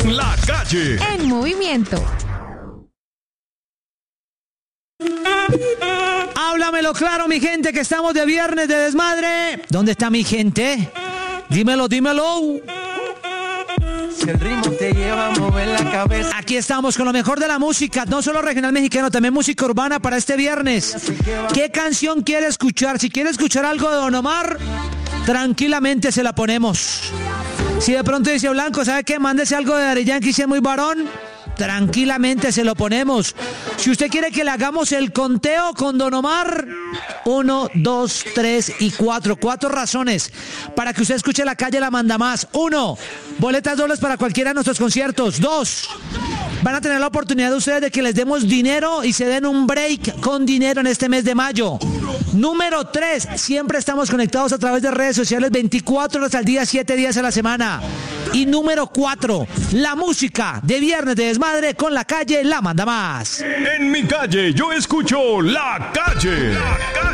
La Calle. En movimiento. Háblamelo claro, mi gente, que estamos de viernes de desmadre. ¿Dónde está mi gente? Dímelo. Si el ritmo te lleva a mover la cabeza. Aquí estamos con lo mejor de la música, no solo regional mexicano, también música urbana para este viernes. ¿Qué canción quiere escuchar? Si quiere escuchar algo de Don Omar, tranquilamente se la ponemos. Si de pronto dice Blanco, ¿sabe qué? Mándese algo de Daddy Yankee, si es muy varón. Tranquilamente se lo ponemos. Si usted quiere que le hagamos el conteo con Don Omar, 1, 2, 3 y 4. 4 razones para que usted escuche La Calle La Manda Más. 1, boletas dobles para cualquiera de nuestros conciertos. 2, van a tener la oportunidad de ustedes de que les demos dinero y se den un break con dinero en este mes de mayo. Número 3, siempre estamos conectados a través de redes sociales 24 horas al día, 7 días a la semana. Y número 4, la música de viernes de desmadre con La Calle La Manda Más. En mi calle yo escucho La Calle.